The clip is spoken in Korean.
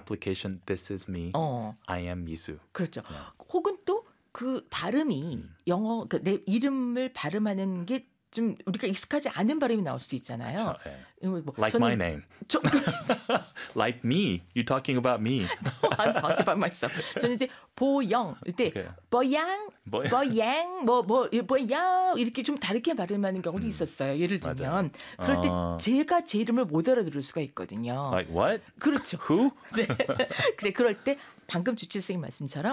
application This is me. I am 미수. 그렇죠. 혹은 또 그 발음이 영어 그러니까 내 이름을 발음하는 게 좀 우리가 익숙하지 않은 발음이 나올 수도 있잖아요. 그렇죠. 뭐 like my name. Like me. You're talking about me. I'm talking about myself. 저는 이제 보영 때 보양, 보양 이렇게 좀 다르게 발음하는 경우도 있었어요. 예를 들면 그럴 때 제가 제 이름을 못 알아들을 수가 있거든요. Like what? 그렇죠. Who? 네. 그래 그럴 때 방금 주치 선생님 말씀처럼